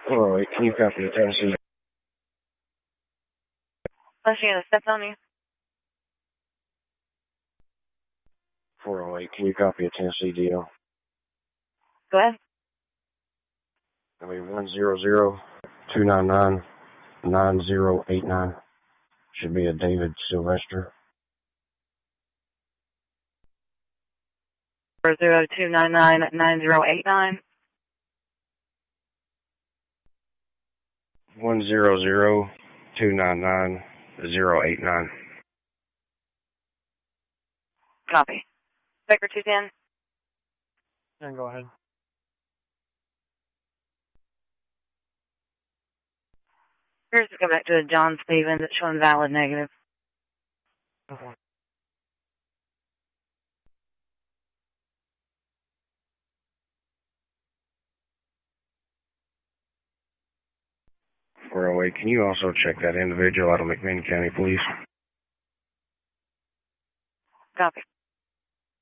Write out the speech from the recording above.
408, can you copy the Tennessee? Unless you stepped on you. 408, can you copy a Tennessee deal? Go ahead. I mean, 100-299-9089. Should be a David Sylvester. 299-9089. 100-299-089. Copy. Baker 210. Yeah, go ahead. Here's to go back to John Stevens. It's showing valid negative. Okay. Can you also check that individual out of McMinn County, please? Copy.